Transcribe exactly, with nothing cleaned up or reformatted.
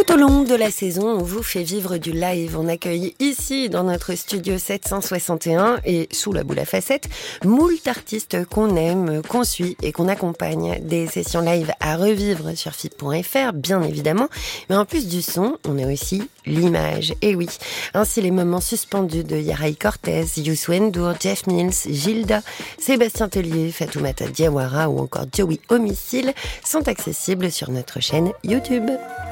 Tout au long de la saison, on vous fait vivre du live. On accueille ici, dans notre studio sept cent soixante et un et sous la boule à facettes, moult artistes qu'on aime, qu'on suit et qu'on accompagne. Des sessions live à revivre sur F I P point F R, bien évidemment. Mais en plus du son, on a aussi l'image. Et oui, ainsi les moments suspendus de Yaraï Cortez, Youssou N'Dour, Jeff Mills, Gilda, Sébastien Tellier, Fatoumata Diawara ou encore Joey Homicile sont accessibles sur notre chaîne YouTube.